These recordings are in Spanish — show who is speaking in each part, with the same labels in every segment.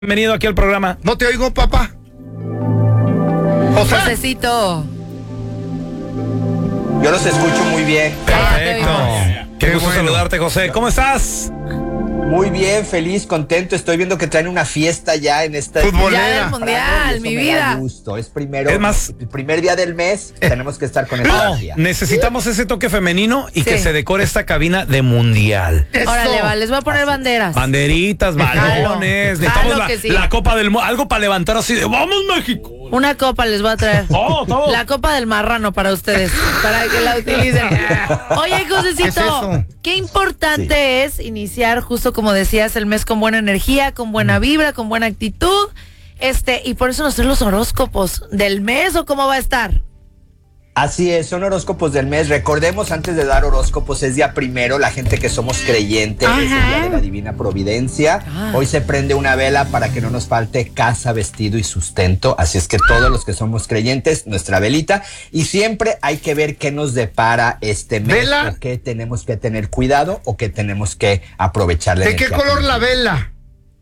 Speaker 1: Bienvenido aquí al programa.
Speaker 2: No te oigo, papá.
Speaker 3: Josecito.
Speaker 4: Yo los escucho muy bien.
Speaker 1: Perfecto. Qué gusto
Speaker 2: bueno.
Speaker 1: saludarte, José. ¿Cómo estás?
Speaker 4: Muy bien, feliz, contento. Estoy viendo que traen una fiesta ya en esta...
Speaker 2: Futbolera.
Speaker 3: Ya del mundial, mi vida.
Speaker 4: Gusto. Es primero,
Speaker 1: Es más-
Speaker 4: el primer día del mes, tenemos que estar con esta
Speaker 1: No,
Speaker 4: energía.
Speaker 1: necesitamos ese toque femenino y que
Speaker 3: Sí.
Speaker 1: se decore esta cabina de mundial.
Speaker 3: Órale, va, les voy a poner banderas.
Speaker 1: Banderitas, balones, necesitamos
Speaker 3: Jalo que sí.
Speaker 1: la Copa del Mundo, algo para levantar así de ¡vamos, México!
Speaker 3: Una copa les voy a traer.
Speaker 1: Todo.
Speaker 3: La copa del marrano para ustedes, para que la utilicen. Oye, Josecito,
Speaker 2: ¿Qué es eso?
Speaker 3: qué importante es iniciar, justo como decías, el mes con buena energía, con buena vibra, con buena actitud. Y por eso nos traen los horóscopos del mes, ¿o cómo va a estar?
Speaker 4: Así es, son horóscopos del mes. Recordemos, antes de dar horóscopos, es día primero, la gente que somos creyentes, es el día de la divina providencia. Hoy se prende una vela para que no nos falte casa, vestido y sustento. Así es que todos los que somos creyentes, nuestra velita. Y siempre hay que ver qué nos depara este mes.
Speaker 2: ¿Vela?
Speaker 4: O qué tenemos que tener cuidado o qué tenemos que aprovechar.
Speaker 2: ¿De qué color la vela?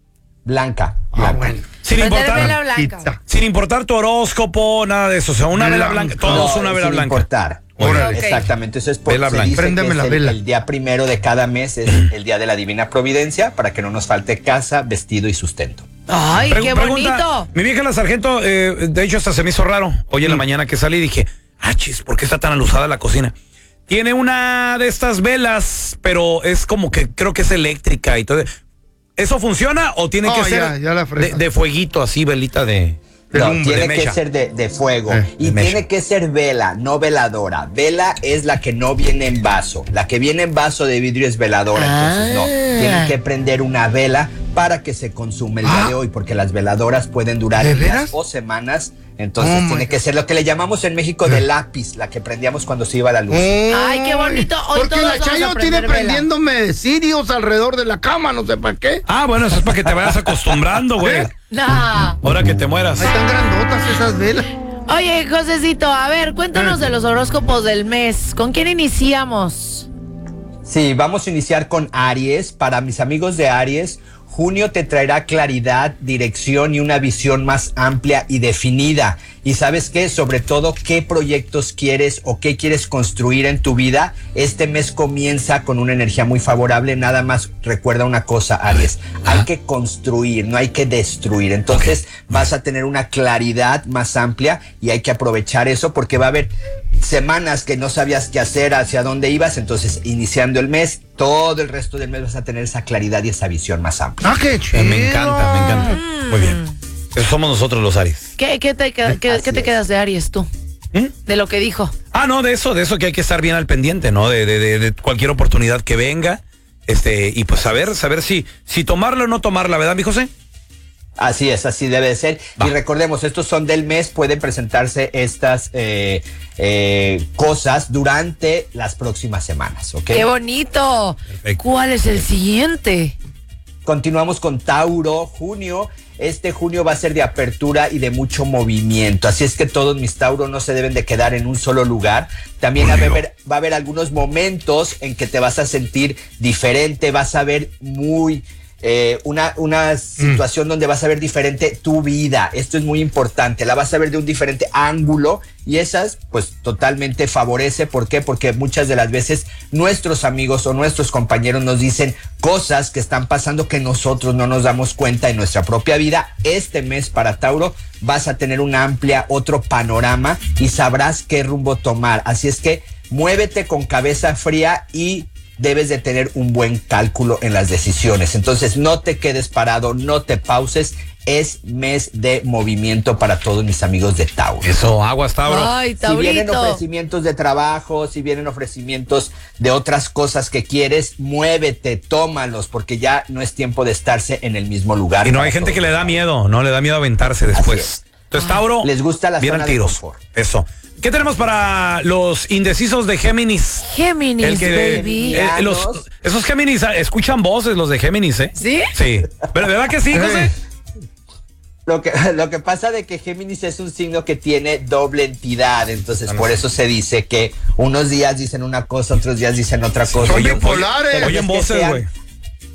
Speaker 4: Blanca.
Speaker 2: Ah, bueno.
Speaker 1: Sin
Speaker 3: Prender vela
Speaker 1: importar,
Speaker 3: blanca.
Speaker 2: Pizza.
Speaker 1: sin importar tu horóscopo, nada de eso. O sea, una vela blanca, todos una vela
Speaker 4: sin
Speaker 1: blanca.
Speaker 4: importar.
Speaker 2: Órale.
Speaker 4: Exactamente, eso es por
Speaker 1: Vela
Speaker 4: se
Speaker 1: blanca.
Speaker 4: dice
Speaker 2: Préndeme
Speaker 4: que es
Speaker 2: la
Speaker 4: el,
Speaker 2: vela.
Speaker 4: el día primero de cada mes es el día de la divina providencia para que no nos falte casa, vestido y sustento.
Speaker 3: Ay, qué
Speaker 1: Pregunta,
Speaker 3: bonito.
Speaker 1: Mi vieja la sargento, de hecho hasta se me hizo raro. Hoy en la mañana que salí dije, chis, ¿por qué está tan alusada la cocina? Tiene una de estas velas, pero es como que creo que es eléctrica y todo. ¿Eso funciona o tiene que ser
Speaker 2: ya la fresa.
Speaker 1: de fueguito así, velita de
Speaker 4: No,
Speaker 1: lumbre,
Speaker 4: tiene
Speaker 1: de
Speaker 4: que
Speaker 1: mecha?
Speaker 4: ser de fuego y
Speaker 1: de mecha.
Speaker 4: tiene que ser vela, no veladora. Vela es la que no viene en vaso. La que viene en vaso de vidrio es veladora. Entonces no, tienen que prender una vela para que se consume el día de hoy, porque las veladoras pueden durar
Speaker 2: ¿De
Speaker 4: días
Speaker 2: veras?
Speaker 4: o semanas. Entonces
Speaker 2: Oh, my
Speaker 4: tiene que ser lo que le llamamos en México de lápiz, la que prendíamos cuando se iba la luz.
Speaker 3: Ay, qué bonito. Hoy
Speaker 2: Porque
Speaker 3: todos
Speaker 2: la
Speaker 3: vamos a
Speaker 2: Chayo
Speaker 3: prender
Speaker 2: tiene
Speaker 3: vela.
Speaker 2: prendiéndome cirios alrededor de la cama, no sé para qué.
Speaker 1: Bueno, eso es para que te vayas acostumbrando, güey.
Speaker 3: No.
Speaker 1: Ahora que te mueras.
Speaker 2: Ahí están grandotas esas velas.
Speaker 3: Oye, Josecito, a ver, cuéntanos de los horóscopos del mes. ¿Con quién iniciamos?
Speaker 4: Sí, vamos a iniciar con Aries. Para mis amigos de Aries, junio te traerá claridad, dirección y una visión más amplia y definida. Y ¿sabes qué? Sobre todo, ¿qué proyectos quieres o qué quieres construir en tu vida? Este mes comienza con una energía muy favorable. Nada más recuerda una cosa, Aries. Hay que construir, no hay que destruir. Entonces vas a tener una claridad más amplia y hay que aprovechar eso porque va a haber semanas que no sabías qué hacer, hacia dónde ibas. Entonces, iniciando el mes, todo el resto del mes vas a tener esa claridad y esa visión más amplia.
Speaker 2: Qué chido.
Speaker 1: Me encanta. Muy bien. Eso somos nosotros los Aries.
Speaker 3: ¿Qué te quedas de Aries tú? De lo que dijo.
Speaker 1: No, de eso que hay que estar bien al pendiente, ¿no? De cualquier oportunidad que venga, y pues saber si tomarla o no tomarla, ¿verdad, mi José?
Speaker 4: Así es, así debe de ser.
Speaker 1: Va.
Speaker 4: Y recordemos, estos son del mes, pueden presentarse estas cosas durante las próximas semanas, ¿ok?
Speaker 3: ¡Qué bonito!
Speaker 1: Perfecto.
Speaker 3: ¿Cuál es el siguiente?
Speaker 4: Continuamos con Tauro, junio. Este junio va a ser de apertura y de mucho movimiento. Así es que todos mis Tauros no se deben de quedar en un solo lugar. También va a haber algunos momentos en que te vas a sentir diferente, vas a ver muy... una situación donde vas a ver diferente tu vida. Esto es muy importante, la vas a ver de un diferente ángulo y esas pues totalmente favorece. ¿Por qué? Porque muchas de las veces nuestros amigos o nuestros compañeros nos dicen cosas que están pasando que nosotros no nos damos cuenta en nuestra propia vida. Este mes para Tauro vas a tener una amplia otro panorama y sabrás qué rumbo tomar. Así es que muévete con cabeza fría y debes de tener un buen cálculo en las decisiones. Entonces no te quedes parado, no te pauses. Es mes de movimiento para todos mis amigos de Tauro.
Speaker 1: Eso, aguas, Tauro.
Speaker 3: Ay,
Speaker 4: Si vienen
Speaker 3: Taurito.
Speaker 4: ofrecimientos de trabajo, si vienen ofrecimientos de otras cosas que quieres, muévete, tómalos, porque ya no es tiempo de estarse en el mismo lugar.
Speaker 1: Y no hay gente que le da miedo, ¿no? Le da miedo aventarse después.
Speaker 4: es.
Speaker 1: Entonces, Tauro,
Speaker 4: Les gusta la
Speaker 1: bien
Speaker 4: zona
Speaker 1: al
Speaker 4: de
Speaker 1: tiros.
Speaker 4: confort.
Speaker 1: Eso. ¿Qué tenemos para los indecisos de Géminis?
Speaker 3: Géminis, baby.
Speaker 1: Esos Géminis escuchan voces, los de Géminis, ¿eh?
Speaker 3: ¿Sí?
Speaker 1: Sí. ¿Pero verdad que sí, José?
Speaker 4: Lo que pasa de que Géminis es un signo que tiene doble entidad, entonces por eso se dice que unos días dicen una cosa, otros días dicen otra cosa.
Speaker 2: Son
Speaker 4: Pero
Speaker 2: bipolares.
Speaker 4: es
Speaker 1: Oyen
Speaker 4: que
Speaker 1: voces,
Speaker 4: sean-
Speaker 1: güey.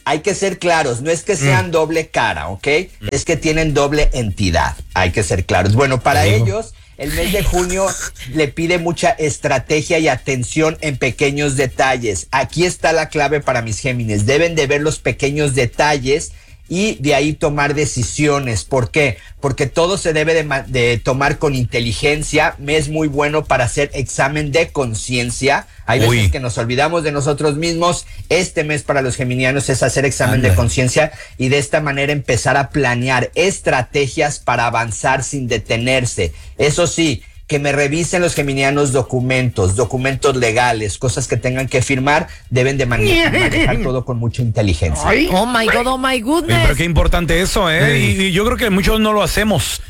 Speaker 4: hay que ser claros, no es que sean doble cara, ¿ok? Es que tienen doble entidad, hay que ser claros. Bueno, para ellos, el mes de junio le pide mucha estrategia y atención en pequeños detalles. Aquí está la clave para mis Géminis, deben de ver los pequeños detalles y de ahí tomar decisiones. ¿Por qué? Porque todo se debe de tomar con inteligencia. Mes muy bueno para hacer examen de conciencia. Hay veces que nos olvidamos de nosotros mismos. Este mes para los geminianos es hacer examen de conciencia y de esta manera empezar a planear estrategias para avanzar sin detenerse. Eso sí, que me revisen los geminianos documentos legales, cosas que tengan que firmar, deben de manejar todo con mucha inteligencia.
Speaker 3: Oh my God, oh my goodness.
Speaker 1: Pero qué importante eso, ¿eh? Y yo creo que muchos no lo hacemos.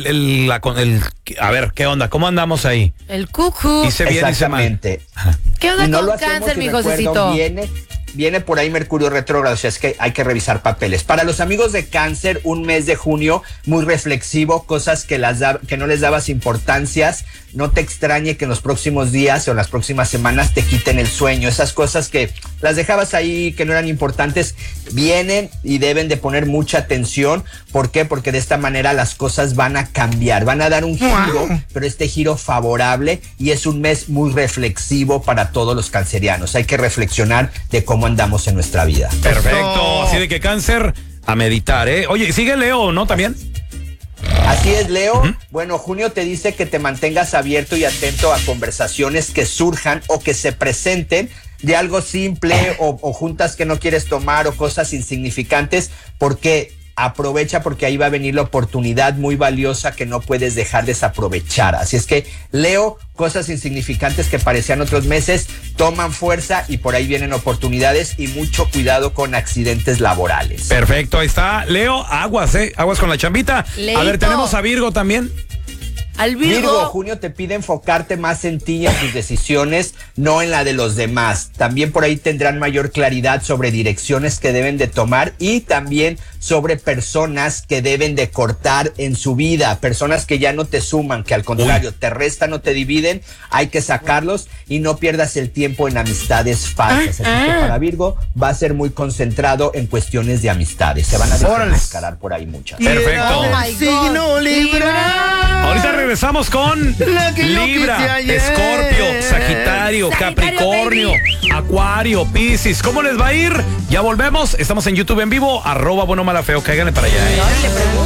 Speaker 1: A ver, ¿qué onda? ¿Cómo andamos ahí?
Speaker 3: El cucú.
Speaker 1: Dice bien, dice mal.
Speaker 4: Exactamente.
Speaker 3: ¿Qué onda
Speaker 4: Y no
Speaker 3: con
Speaker 4: lo hacemos,
Speaker 3: Cáncer,
Speaker 4: y
Speaker 3: mi
Speaker 4: recuerdo,
Speaker 3: Josecito?
Speaker 4: Viene por ahí Mercurio retrógrado, o sea, es que hay que revisar papeles. Para los amigos de Cáncer, un mes de junio muy reflexivo, cosas que no les dabas importancias. No te extrañe que en los próximos días o en las próximas semanas te quiten el sueño. Esas cosas que las dejabas ahí, que no eran importantes, vienen y deben de poner mucha atención. ¿Por qué? Porque de esta manera las cosas van a cambiar, van a dar un giro, pero este giro favorable, y es un mes muy reflexivo para todos los cancerianos. Hay que reflexionar de cómo andamos en nuestra vida.
Speaker 1: Perfecto. Así de que Cáncer, a meditar, ¿eh? Oye, sigue Leo, ¿no? También.
Speaker 4: Así es, Leo. Bueno, junio te dice que te mantengas abierto y atento a conversaciones que surjan o que se presenten de algo simple o juntas que no quieres tomar o cosas insignificantes, porque aprovecha, porque ahí va a venir la oportunidad muy valiosa que no puedes dejar desaprovechar. Así es que, Leo, cosas insignificantes que parecían otros meses toman fuerza y por ahí vienen oportunidades, y mucho cuidado con accidentes laborales.
Speaker 1: Perfecto, ahí está. Leo, aguas, aguas con la chambita.
Speaker 3: Leito.
Speaker 1: A ver, tenemos a Virgo también.
Speaker 3: Al
Speaker 4: Virgo, junio te pide enfocarte más en ti y en tus decisiones, no en la de los demás. También por ahí tendrán mayor claridad sobre direcciones que deben de tomar y también sobre personas que deben de cortar en su vida, personas que ya no te suman, que al contrario te restan o te dividen. Hay que sacarlos y no pierdas el tiempo en amistades falsas. Así que para Virgo va a ser muy concentrado en cuestiones de amistades. Se van a desmascarar por ahí muchas.
Speaker 1: Perfecto.
Speaker 3: Oh my God.
Speaker 2: Signo Libra.
Speaker 1: Ahorita regresamos con
Speaker 2: La que yo
Speaker 1: Libra,
Speaker 2: quise ayer.
Speaker 1: Escorpio, Sagitario, Capricornio, Acuario, Piscis. ¿Cómo les va a ir? Ya volvemos. Estamos en YouTube en vivo. @buenomalafeo. Cáiganle para allá,
Speaker 3: No, le pregunto.